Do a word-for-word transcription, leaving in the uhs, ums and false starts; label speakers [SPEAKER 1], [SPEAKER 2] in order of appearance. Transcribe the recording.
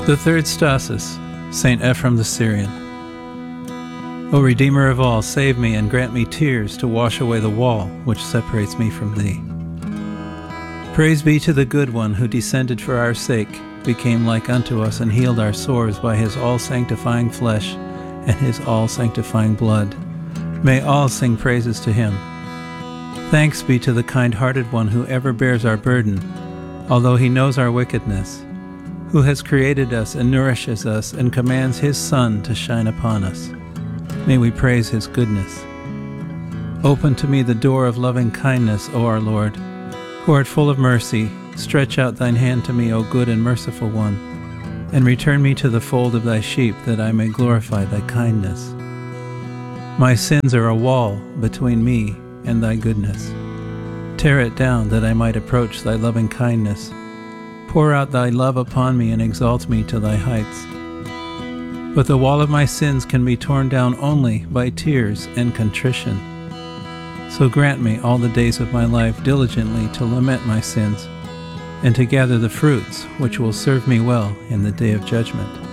[SPEAKER 1] The third Stasis, Saint Ephrem the Syrian. O Redeemer of all, save me and grant me tears to wash away the wall which separates me from thee. Praise be to the Good One who descended for our sake, became like unto us, and healed our sores by his all-sanctifying flesh and his all-sanctifying blood. May all sing praises to him. Thanks be to the kind-hearted One who ever bears our burden, although he knows our wickedness, who has created us and nourishes us and commands his sun to shine upon us. May we praise his goodness. Open to me the door of loving kindness, O our Lord, who art full of mercy. Stretch out thine hand to me, O good and merciful One, and return me to the fold of thy sheep, that I may glorify thy kindness. My sins are a wall between me and thy goodness. Tear it down, that I might approach thy loving kindness. Pour out thy love upon me and exalt me to thy heights. But the wall of my sins can be torn down only by tears and contrition. So grant me all the days of my life diligently to lament my sins, and to gather the fruits which will serve me well in the day of judgment.